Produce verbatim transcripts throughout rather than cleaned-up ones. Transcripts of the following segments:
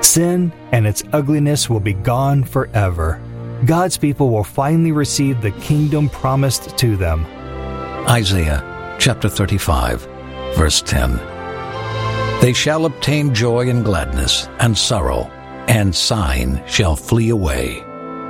Sin and its ugliness will be gone forever. God's people will finally receive the kingdom promised to them. Isaiah chapter thirty-five, verse ten. They shall obtain joy and gladness, and sorrow, and sighing shall flee away.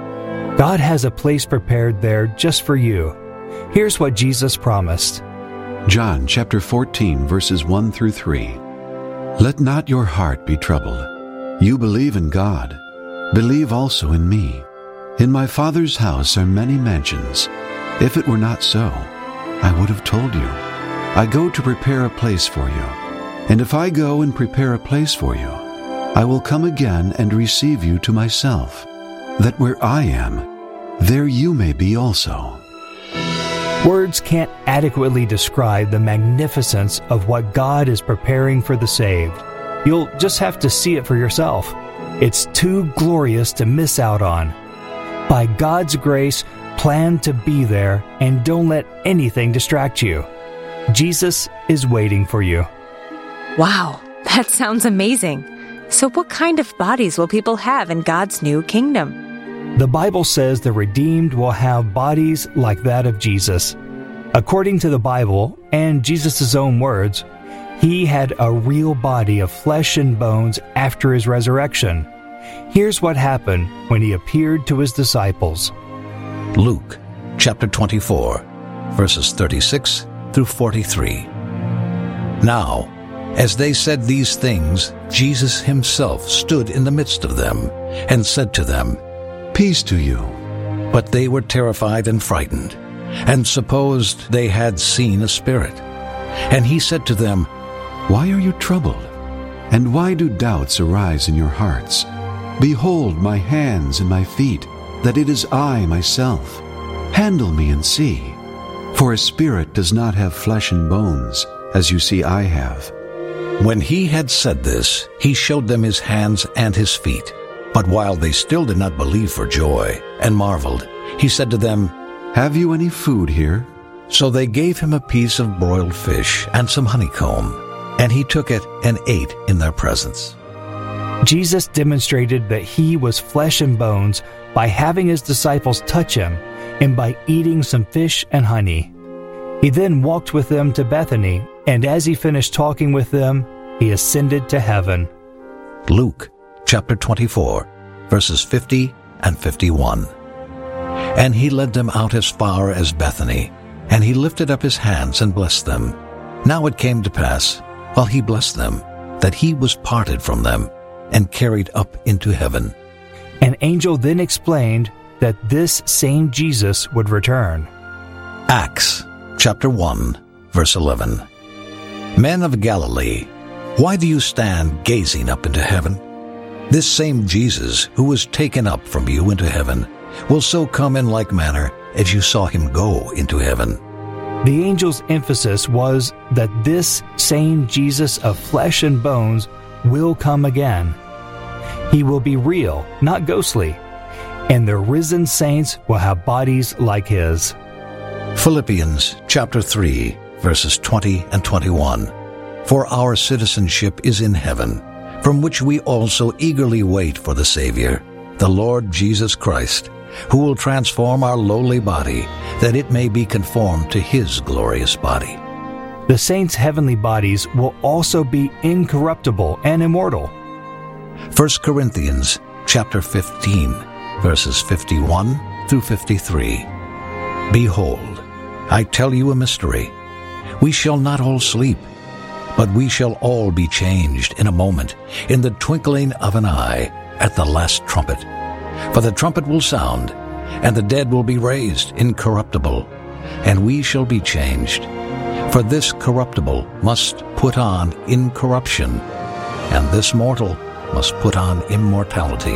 God has a place prepared there just for you. Here's what Jesus promised. John chapter fourteen, verses one through three. Let not your heart be troubled. You believe in God. Believe also in me. In my Father's house are many mansions. If it were not so, I would have told you. I go to prepare a place for you. And if I go and prepare a place for you, I will come again and receive you to myself, that where I am, there you may be also. Words can't adequately describe the magnificence of what God is preparing for the saved. You'll just have to see it for yourself. It's too glorious to miss out on. By God's grace, plan to be there and don't let anything distract you. Jesus is waiting for you. Wow, that sounds amazing. So what kind of bodies will people have in God's new kingdom? The Bible says the redeemed will have bodies like that of Jesus. According to the Bible and Jesus' own words, he had a real body of flesh and bones after his resurrection. Here's what happened when he appeared to his disciples. Luke chapter twenty-four, verses thirty-six through forty-three. Now, as they said these things, Jesus himself stood in the midst of them and said to them, Peace to you. But they were terrified and frightened, and supposed they had seen a spirit. And he said to them, Why are you troubled? And why do doubts arise in your hearts? Behold my hands and my feet, that it is I myself. Handle me and see. For a spirit does not have flesh and bones, as you see I have. When he had said this, he showed them his hands and his feet. But while they still did not believe for joy, and marveled, he said to them, Have you any food here? So they gave him a piece of broiled fish and some honeycomb, and he took it and ate in their presence. Jesus demonstrated that he was flesh and bones by having his disciples touch him and by eating some fish and honey. He then walked with them to Bethany, and as he finished talking with them, he ascended to heaven. Luke chapter twenty-four, verses fifty and fifty-one. And he led them out as far as Bethany, and he lifted up his hands and blessed them. Now it came to pass, while he blessed them, that he was parted from them and carried up into heaven. An angel then explained that this same Jesus would return. Acts chapter one, verse eleven. Men of Galilee, why do you stand gazing up into heaven? This same Jesus, who was taken up from you into heaven, will so come in like manner as you saw him go into heaven. The angel's emphasis was that this same Jesus of flesh and bones will come again. He will be real, not ghostly, and the risen saints will have bodies like his. Philippians chapter three, verses twenty and twenty-one. For our citizenship is in heaven, from which we also eagerly wait for the Savior, the Lord Jesus Christ, who will transform our lowly body, that it may be conformed to his glorious body. The saints' heavenly bodies will also be incorruptible and immortal. First Corinthians chapter fifteen, verses fifty-one through fifty-three. Behold, I tell you a mystery. We shall not all sleep, but we shall all be changed in a moment, in the twinkling of an eye, at the last trumpet. For the trumpet will sound, and the dead will be raised incorruptible, and we shall be changed. For this corruptible must put on incorruption, and this mortal must put on immortality.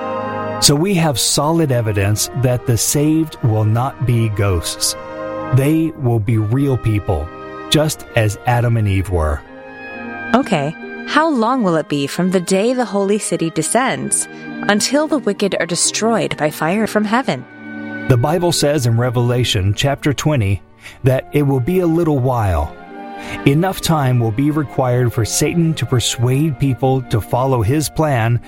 So we have solid evidence that the saved will not be ghosts. They will be real people, just as Adam and Eve were. Okay, how long will it be from the day the holy city descends until the wicked are destroyed by fire from heaven? The Bible says in Revelation chapter twenty that it will be a little while. Enough time will be required for Satan to persuade people to follow his plan